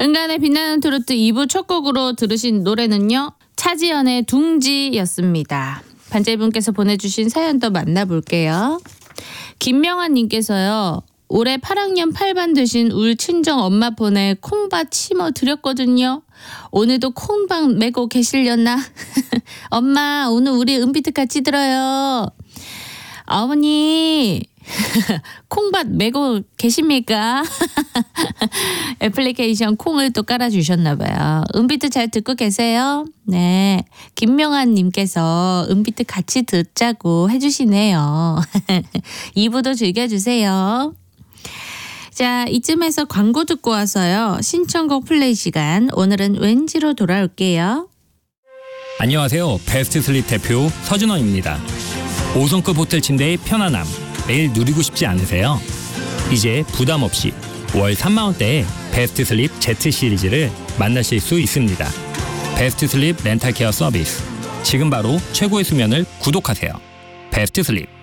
은간의 빛나는 트로트 2부 첫 곡으로 들으신 노래는요. 차지연의 둥지였습니다. 반제이분께서 보내주신 사연도 만나볼게요. 김명환 님께서요. 올해 8학년 8반 되신 울 친정 엄마 폰에 콩밭 심어 드렸거든요. 오늘도 콩밭 메고 계시려나? 엄마 오늘 우리 은비트 같이 들어요. 어머니 콩밭 메고 계십니까? 애플리케이션 콩을 또 깔아주셨나 봐요. 은비트 잘 듣고 계세요? 네. 김명환 님께서 은비트 같이 듣자고 해주시네요. 2부도 즐겨주세요. 자, 이쯤에서 광고 듣고 와서요. 신청곡 플레이 시간. 오늘은 왠지로 돌아올게요. 안녕하세요. 베스트 슬립 대표 서준원입니다. 5성급 호텔 침대의 편안함 매일 누리고 싶지 않으세요? 이제 부담 없이 월 3만 원대의 베스트 슬립 Z 시리즈를 만나실 수 있습니다. 베스트 슬립 렌탈 케어 서비스. 지금 바로 최고의 수면을 구독하세요. 베스트 슬립.